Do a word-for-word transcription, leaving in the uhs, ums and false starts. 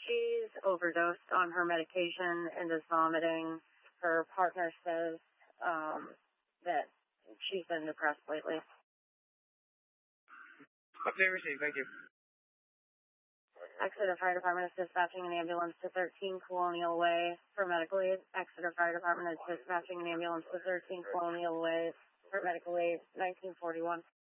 She's overdosed on her medication and is vomiting. Her partner says um, that she's been depressed lately. Okay, received. Thank you. Exeter Fire Department is dispatching an ambulance to thirteen Colonial Way for medical aid. Exeter Fire Department is dispatching an ambulance to thirteen Colonial Way for medical aid, nineteen forty-one.